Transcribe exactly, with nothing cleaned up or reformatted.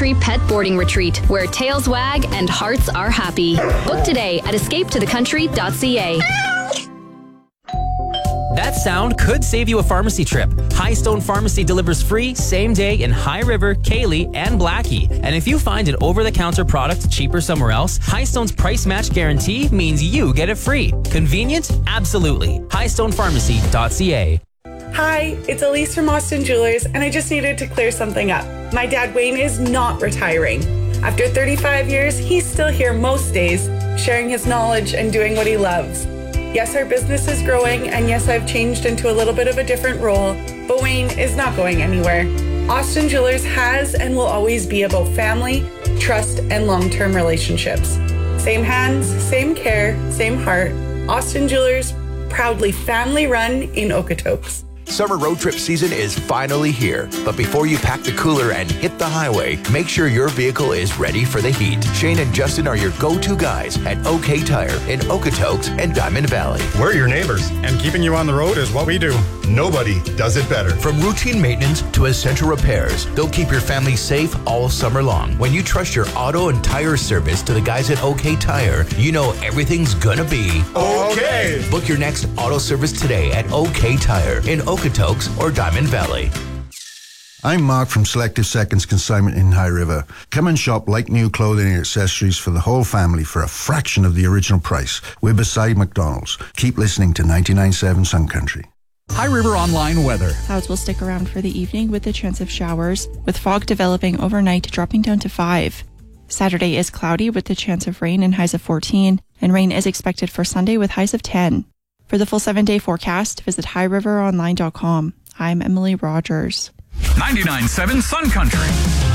Country Pet Boarding Retreat, where tails wag and hearts are happy. Book today at escape to the country dot c a. That sound could save you a pharmacy trip. Highstone Pharmacy delivers free same day in High River, Cayley, and Blackie. And if you find an over-the-counter product cheaper somewhere else, Highstone's price match guarantee means you get it free. Convenient? Absolutely. Highstone Pharmacy dot c a. Hi, it's Elise from Austin Jewelers, and I just needed to clear something up. My dad Wayne is not retiring. After thirty-five years, he's still here most days, sharing his knowledge and doing what he loves. Yes, our business is growing, and yes, I've changed into a little bit of a different role, but Wayne is not going anywhere. Austin Jewelers has and will always be about family, trust, and long-term relationships. Same hands, same care, same heart. Austin Jewelers, proudly family-run in Okotoks. Summer road trip season is finally here. But before you pack the cooler and hit the highway, make sure your vehicle is ready for the heat. Shane and Justin are your go-to guys at OK Tire in Okotoks and Diamond Valley. We're your neighbors, and keeping you on the road is what we do. Nobody does it better. From routine maintenance to essential repairs, they'll keep your family safe all summer long. When you trust your auto and tire service to the guys at OK Tire, you know everything's gonna be okay. Book your next auto service today at OK Tire in Okotoks or Diamond Valley. I'm Mark from Selective Seconds Consignment in High River. Come and shop like new clothing and accessories for the whole family for a fraction of the original price. We're beside McDonald's. Keep listening to ninety-nine point seven Sun Country. High River Online weather. Clouds will stick around for the evening with the chance of showers, with fog developing overnight dropping down to five. Saturday is cloudy with the chance of rain and highs of fourteen, and rain is expected for Sunday with highs of ten. For the full seven-day forecast, visit high river online dot com. I'm Emily Rogers. ninety-nine point seven Sun Country.